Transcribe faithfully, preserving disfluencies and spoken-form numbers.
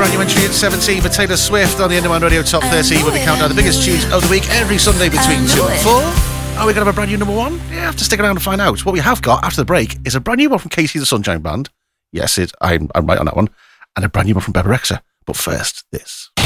brand new entry at seventeen for Taylor Swift on the Underground Radio Top thirty, where we count down the biggest tunes of the week every Sunday between two and four. Are we going to have a brand new number one? You have to stick around to find out. What we have got after the break is a brand new one from Casey the Sunshine Band. Yes, it, I'm, I'm right on that one. And a brand new one from Bebe Rexha. But first, this.